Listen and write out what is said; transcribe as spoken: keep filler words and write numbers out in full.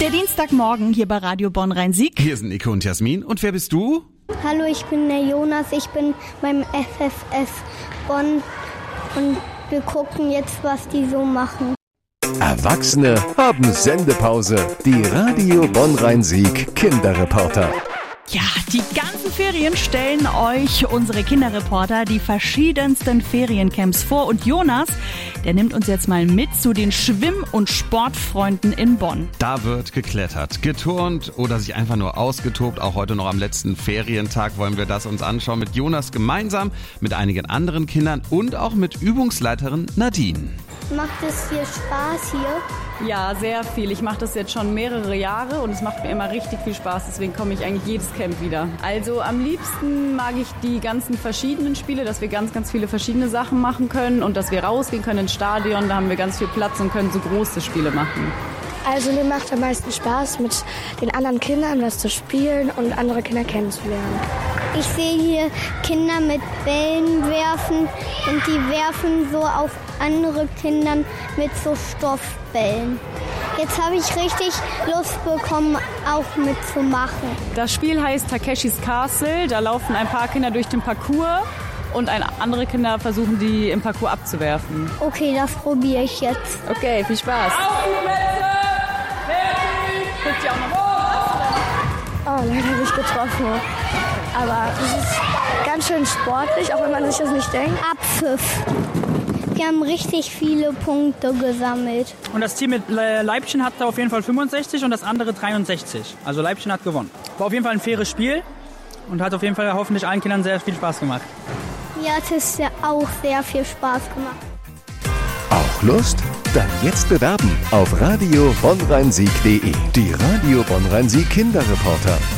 Der Dienstagmorgen hier bei Radio Bonn-Rhein-Sieg. Hier sind Ike und Jasmin. Und wer bist du? Hallo, ich bin der Jonas. Ich bin beim F F S Bonn und wir gucken jetzt, was die so machen. Erwachsene haben Sendepause. Die Radio Bonn-Rhein-Sieg Kinderreporter. Ja, die ganzen Ferien stellen euch unsere Kinderreporter die verschiedensten Feriencamps vor. Und Jonas, der nimmt uns jetzt mal mit zu den Schwimm- und Sportfreunden in Bonn. Da wird geklettert, geturnt oder sich einfach nur ausgetobt. Auch heute noch am letzten Ferientag wollen wir das uns anschauen. Mit Jonas gemeinsam, mit einigen anderen Kindern und auch mit Übungsleiterin Nadine. Macht es dir Spaß hier? Ja, sehr viel. Ich mache das jetzt schon mehrere Jahre und es macht mir immer richtig viel Spaß. Deswegen komme ich eigentlich jedes Camp wieder. Also am liebsten mag ich die ganzen verschiedenen Spiele, dass wir ganz, ganz viele verschiedene Sachen machen können und dass wir rausgehen können ins Stadion. Da haben wir ganz viel Platz und können so große Spiele machen. Also mir macht am meisten Spaß, mit den anderen Kindern was zu spielen und andere Kinder kennenzulernen. Ich sehe hier Kinder mit Bällen werfen und die werfen so auf andere Kinder mit so Stoffbällen. Jetzt habe ich richtig Lust bekommen, auch mitzumachen. Das Spiel heißt Takeshis Castle. Da laufen ein paar Kinder durch den Parcours und andere Kinder versuchen, die im Parcours abzuwerfen. Okay, das probiere ich jetzt. Okay, viel Spaß. Guckt ihr auch noch was? Oh, leider nicht getroffen. Aber es ist ganz schön sportlich, auch wenn man sich das nicht denkt. Abpfiff. Wir haben richtig viele Punkte gesammelt. Und das Team mit Leibchen hat auf jeden Fall fünfundsechzig und das andere dreiundsechzig. Also Leibchen hat gewonnen. War auf jeden Fall ein faires Spiel und hat auf jeden Fall hoffentlich allen Kindern sehr viel Spaß gemacht. Mir hat es ja auch sehr viel Spaß gemacht. Auch Lust? Dann jetzt bewerben auf radio bonn rhein sieg punkt de. Die Radio Bonn-Rhein-Sieg Kinderreporter.